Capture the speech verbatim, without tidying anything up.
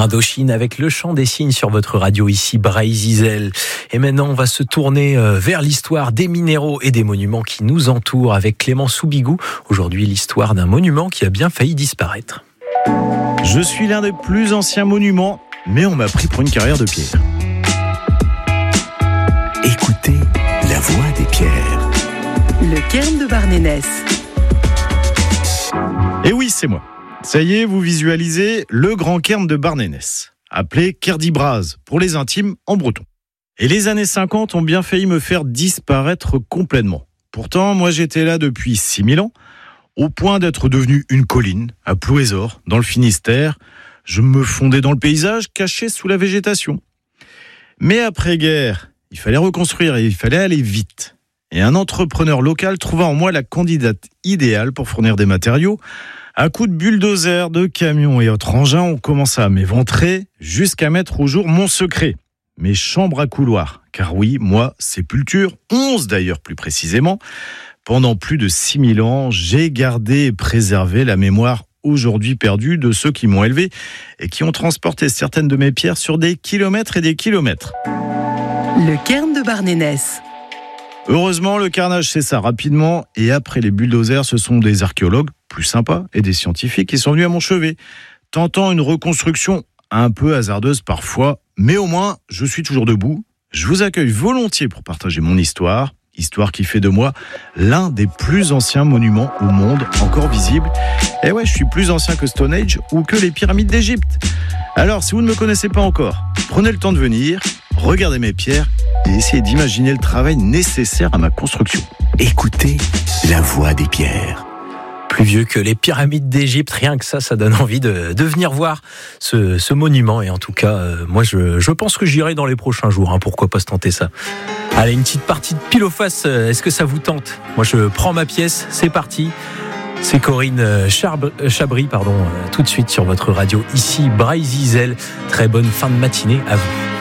Indochine avec le chant des cygnes sur votre radio ici, Bray-Zizel. Et maintenant, on va se tourner vers l'histoire des minéraux et des monuments qui nous entourent avec Clément Soubigou. Aujourd'hui, l'histoire d'un monument qui a bien failli disparaître. Je suis l'un des plus anciens monuments, mais on m'a pris pour une carrière de pierre. Écoutez la voix des pierres. Le cairn de Barnénès. Et oui, c'est moi. Ça y est, vous visualisez le grand cairn de Barnénès, appelé Cairn-d'Ibraz pour les intimes en breton. Et les années cinquante ont bien failli me faire disparaître complètement. Pourtant, moi j'étais là depuis six mille ans, au point d'être devenu une colline, à Plouésor, dans le Finistère. Je me fondais dans le paysage, caché sous la végétation. Mais après-guerre, il fallait reconstruire et il fallait aller vite. Et un entrepreneur local trouva en moi la candidate idéale pour fournir des matériaux. À coups de bulldozers, de camions et autres engins, on commença à m'éventrer jusqu'à mettre au jour mon secret, mes chambres à couloir. Car oui, moi, sépulture, onze d'ailleurs plus précisément, pendant plus de six mille ans, j'ai gardé et préservé la mémoire aujourd'hui perdue de ceux qui m'ont élevé et qui ont transporté certaines de mes pierres sur des kilomètres et des kilomètres. Le cairn de Barnénès. Heureusement, le carnage cessa rapidement et après les bulldozers, ce sont des archéologues plus sympas et des scientifiques qui sont venus à mon chevet, tentant une reconstruction un peu hasardeuse parfois, mais au moins, je suis toujours debout. Je vous accueille volontiers pour partager mon histoire, histoire qui fait de moi l'un des plus anciens monuments au monde encore visible. Et ouais, je suis plus ancien que Stone Age ou que les pyramides d'Égypte. Alors, si vous ne me connaissez pas encore, prenez le temps de venir, regardez mes pierres et essayez d'imaginer le travail nécessaire à ma construction. Écoutez la voix des pierres. Plus vieux que les pyramides d'Égypte, rien que ça, ça donne envie de, de venir voir ce, ce monument. Et en tout cas, euh, moi, je, je pense que j'irai dans les prochains jours. Hein, pourquoi pas se tenter ça? Allez, une petite partie de pile ou face. Euh, est-ce que ça vous tente? Moi, je prends ma pièce. C'est parti. C'est Corinne Charb- Chabry, pardon, euh, tout de suite sur votre radio ici, Bray-Zizel. Très bonne fin de matinée à vous.